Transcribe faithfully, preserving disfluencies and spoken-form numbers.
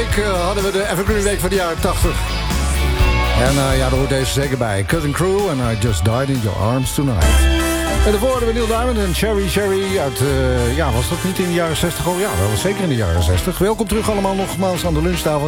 week uh, hadden we de Evergreen Week van de jaren tachtig. En uh, ja, daar hoort deze zeker bij. Cutting Crew and I Just Died in Your Arms Tonight. En daarvoor hadden we Neil Diamond en Cherry Cherry uit... Uh, ja, was dat niet in de jaren zestig? Oh ja, dat was zeker in de jaren zestig. Welkom terug allemaal nogmaals aan de lunchtafel.